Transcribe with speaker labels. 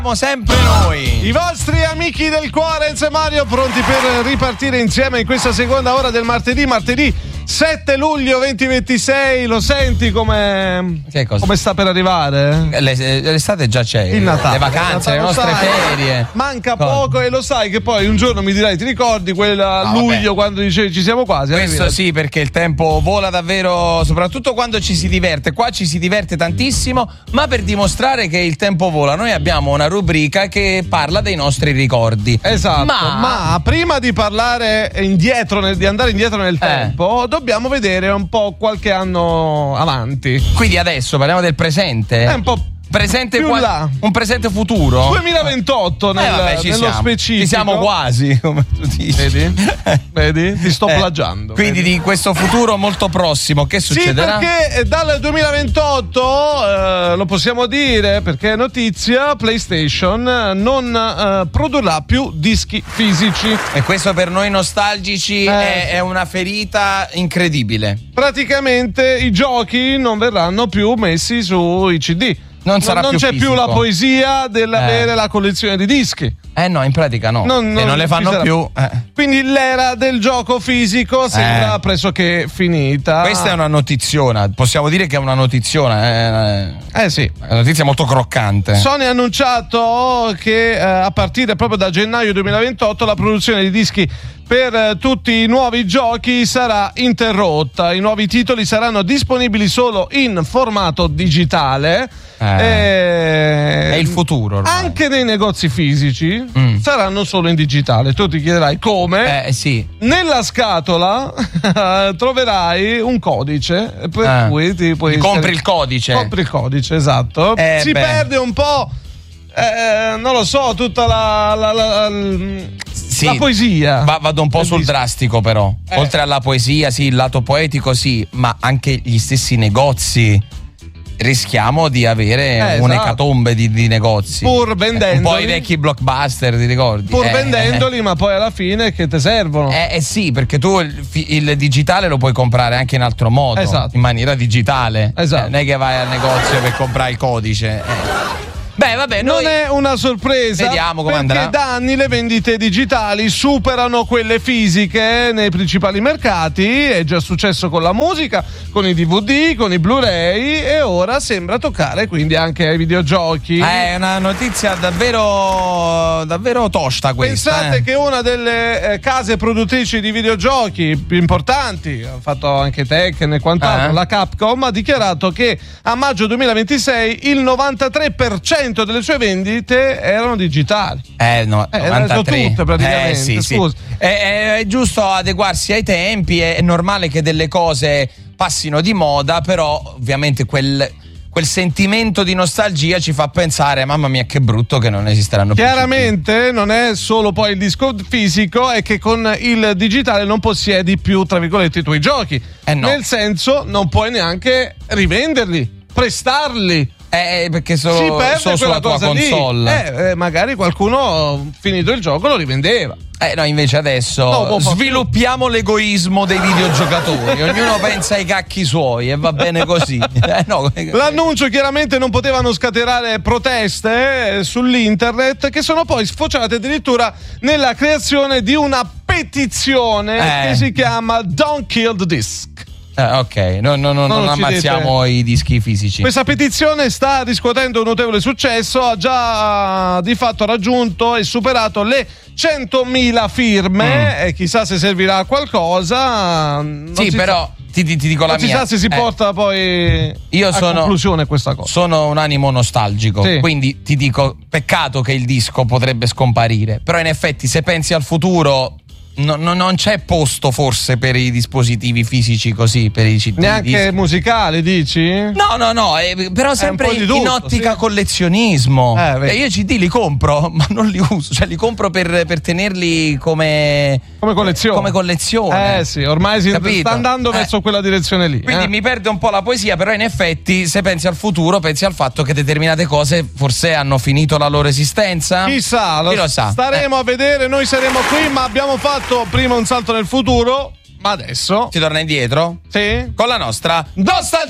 Speaker 1: Sempre noi,
Speaker 2: i vostri amici del cuore, Enzo e Mario, pronti per ripartire insieme in questa seconda ora del martedì 7 luglio 2026. Lo senti come sta per arrivare?
Speaker 1: L'estate già c'è,
Speaker 2: il Natale,
Speaker 1: le vacanze, le nostre ferie.
Speaker 2: Manca poco e lo sai che poi un giorno mi dirai: ti ricordi quella luglio quando dicevi ci siamo quasi?
Speaker 1: Questo sì, perché il tempo vola davvero, soprattutto quando ci si diverte. Qua ci si diverte tantissimo, ma per dimostrare che il tempo vola noi abbiamo una rubrica che parla dei nostri ricordi.
Speaker 2: Esatto, ma prima di parlare indietro, di andare indietro nel tempo, dobbiamo vedere un po' qualche anno avanti.
Speaker 1: Quindi adesso parliamo del presente.
Speaker 2: È un po'
Speaker 1: presente
Speaker 2: più là.
Speaker 1: Un presente futuro
Speaker 2: 2028 nello specifico.
Speaker 1: Ci siamo quasi, come tu dici.
Speaker 2: Vedi? Ti sto plagiando.
Speaker 1: Quindi di questo futuro molto prossimo che succederà?
Speaker 2: Sì, perché dal 2028 lo possiamo dire perché è notizia, PlayStation non produrrà più dischi fisici.
Speaker 1: E questo per noi nostalgici è una ferita incredibile.
Speaker 2: Praticamente i giochi non verranno più messi sui CD. Non c'è più la poesia dell'avere la collezione di dischi.
Speaker 1: No, in pratica no. Non le fanno più.
Speaker 2: Quindi l'era del gioco fisico sembra pressoché finita.
Speaker 1: Questa è una notiziona. Possiamo dire che è una notiziona.
Speaker 2: Sì.
Speaker 1: È una notizia molto croccante.
Speaker 2: Sony ha annunciato che a partire proprio da gennaio 2028 la produzione di dischi per tutti i nuovi giochi sarà interrotta. I nuovi titoli saranno disponibili solo in formato digitale.
Speaker 1: È il futuro ormai.
Speaker 2: Anche nei negozi fisici saranno solo in digitale. Tu ti chiederai come?
Speaker 1: Sì.
Speaker 2: Nella scatola troverai un codice per cui ti puoi
Speaker 1: compri il codice.
Speaker 2: Compri il codice, esatto. Si perde un po'. Non lo so, tutta la poesia.
Speaker 1: Vado un po' sul drastico, però. Oltre alla poesia, sì, il lato poetico, sì, ma anche gli stessi negozi. Rischiamo di avere un'ecatombe di negozi.
Speaker 2: Pur vendendoli.
Speaker 1: Un po' i vecchi blockbuster, ti ricordi?
Speaker 2: Pur vendendoli, ma poi alla fine che ti servono?
Speaker 1: Sì, perché tu il digitale lo puoi comprare anche in altro modo.
Speaker 2: Esatto.
Speaker 1: In maniera digitale.
Speaker 2: Esatto.
Speaker 1: Non è che vai al negozio per comprare il codice. Beh, vabbè,
Speaker 2: non è una sorpresa.
Speaker 1: Vediamo come andrà.
Speaker 2: Perché da anni le vendite digitali superano quelle fisiche nei principali mercati. È già successo con la musica, con i DVD, con i Blu-ray e ora sembra toccare quindi anche ai videogiochi.
Speaker 1: È una notizia davvero tosta questa.
Speaker 2: Pensate che una delle case produttrici di videogiochi più importanti, ha fatto anche Tekken e quant'altro, la Capcom, ha dichiarato che a maggio 2026 il 93% delle sue vendite erano digitali.
Speaker 1: No, 93.
Speaker 2: Tutte praticamente.
Speaker 1: Sì.
Speaker 2: Scusa.
Speaker 1: È giusto adeguarsi ai tempi, è normale che delle cose passino di moda, però ovviamente quel sentimento di nostalgia ci fa pensare: mamma mia, che brutto che non esisteranno più.
Speaker 2: Chiaramente non è solo poi il disco fisico, è che con il digitale non possiedi più, tra virgolette, i tuoi giochi.
Speaker 1: No.
Speaker 2: Nel senso, non puoi neanche rivenderli, prestarli.
Speaker 1: Perché solo sulla tua console.
Speaker 2: Magari qualcuno, finito il gioco, lo rivendeva.
Speaker 1: No, invece adesso sviluppiamo l'egoismo dei videogiocatori. Ognuno pensa ai cacchi suoi e va bene così.
Speaker 2: L'annuncio chiaramente non potevano scatenare proteste sull'internet, che sono poi sfociate addirittura nella creazione di una petizione che si chiama Don't Kill the Disc.
Speaker 1: Ok, non ammazziamo i dischi fisici.
Speaker 2: Questa petizione sta riscuotendo un notevole successo, ha già di fatto raggiunto e superato le 100.000 firme e chissà se servirà a qualcosa.
Speaker 1: Ti dico la mia.
Speaker 2: Non si sa se si porta poi a conclusione questa cosa.
Speaker 1: Sono un animo nostalgico, quindi ti dico, peccato che il disco potrebbe scomparire, però in effetti se pensi al futuro non c'è posto forse per i dispositivi fisici così, per i CD.
Speaker 2: Neanche musicali, dici?
Speaker 1: No, però sempre in ottica collezionismo. Io i CD li compro, ma non li uso, cioè li compro per tenerli come collezione.
Speaker 2: Sì, ormai sta andando verso quella direzione lì.
Speaker 1: Quindi mi perde un po' la poesia, però in effetti se pensi al futuro, pensi al fatto che determinate cose forse hanno finito la loro esistenza.
Speaker 2: Chissà, lo sa. Staremo a vedere, noi saremo qui, ma abbiamo fatto prima un salto nel futuro, ma adesso
Speaker 1: si torna indietro?
Speaker 2: Sì.
Speaker 1: Con la nostra nostalgia.